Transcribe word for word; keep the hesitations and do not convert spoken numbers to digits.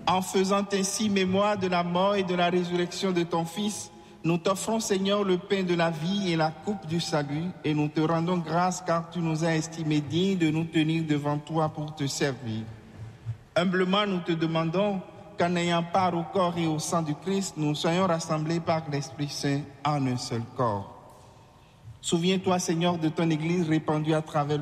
En faisant ainsi mémoire de la mort et de la résurrection de ton Fils, nous t'offrons, Seigneur, le pain de la vie et la coupe du salut, et nous te rendons grâce car tu nous as estimés dignes de nous tenir devant toi pour te servir. Humblement, nous te demandons qu'en ayant part au corps et au sang du Christ, nous soyons rassemblés par l'Esprit Saint en un seul corps. Souviens-toi, Seigneur, de ton Église répandue à travers le